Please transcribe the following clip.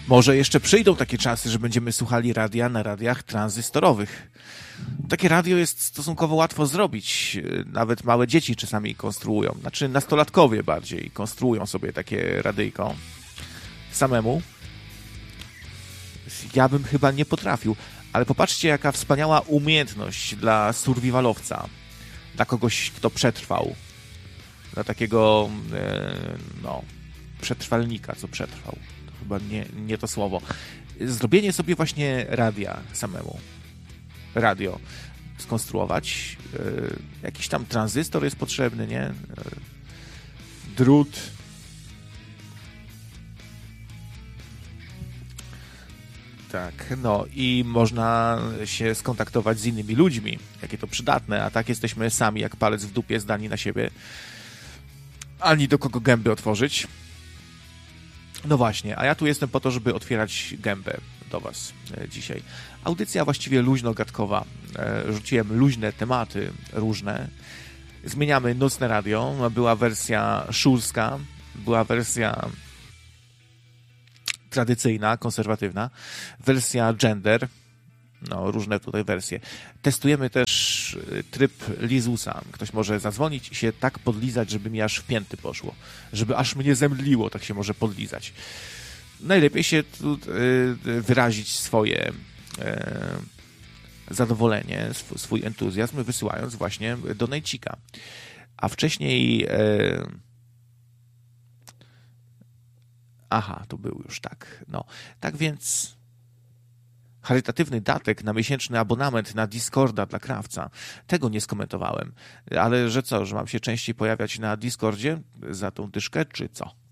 Może jeszcze przyjdą takie czasy, że będziemy słuchali radia na radiach tranzystorowych. Takie radio jest stosunkowo łatwo zrobić. Nawet małe dzieci czasami konstruują. Znaczy nastolatkowie bardziej konstruują sobie takie radyjko samemu. Ja bym chyba nie potrafił. Ale popatrzcie, jaka wspaniała umiejętność dla survivalowca. Dla kogoś, kto przetrwał. Dla takiego przetrwalnika, co przetrwał. To chyba nie to słowo. Zrobienie sobie właśnie radia samemu. Radio skonstruować. Jakiś tam tranzystor jest potrzebny, nie? Drut. Tak, no i można się skontaktować z innymi ludźmi. Jakie to przydatne, a tak jesteśmy sami jak palec w dupie, zdani na siebie. Ani do kogo gęby otworzyć. No właśnie, a ja tu jestem po to, żeby otwierać gębę do was dzisiaj. Audycja właściwie luźno-gadkowa. Rzuciłem luźne tematy różne. Zmieniamy nocne radio. Była wersja szurska, była wersja tradycyjna, konserwatywna, wersja gender, no różne tutaj wersje. Testujemy też tryb lizusa. Ktoś może zadzwonić i się tak podlizać, żeby mi aż w pięty poszło. Żeby aż mnie zemdliło, tak się może podlizać. Najlepiej się tu wyrazić swoje zadowolenie, swój entuzjazm, wysyłając właśnie do Nejcika. A wcześniej to był już tak. No, tak więc charytatywny datek na miesięczny abonament na Discorda dla krawca. Tego nie skomentowałem. Ale że co, że mam się częściej pojawiać na Discordzie za tą dyszkę, czy co?